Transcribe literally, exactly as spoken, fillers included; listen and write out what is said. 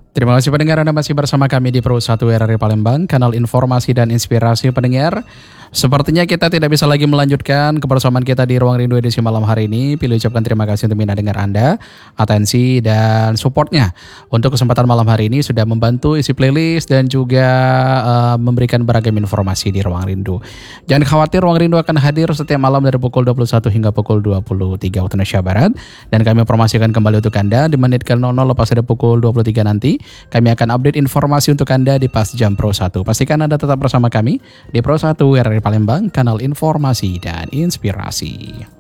Terima kasih pendengar, Anda masih bersama kami di Pro satu R R I Palembang, kanal informasi dan inspirasi pendengar. Sepertinya kita tidak bisa lagi melanjutkan kebersamaan kita di Ruang Rindu edisi malam hari ini. Pilih ucapkan terima kasih untuk minat dengar Anda, atensi dan supportnya. Untuk kesempatan malam hari ini sudah membantu isi playlist dan juga uh, memberikan beragam informasi di Ruang Rindu. Jangan khawatir, Ruang Rindu akan hadir setiap malam dari pukul dua puluh satu hingga pukul dua puluh tiga waktu Indonesia Barat. Dan kami informasikan kembali untuk Anda di menit ke nol nol lepas dari pukul dua puluh tiga nanti. Kami akan update informasi untuk Anda di Pas Jam Pro satu. Pastikan Anda tetap bersama kami di Pro satu R R I Palembang, kanal informasi dan inspirasi.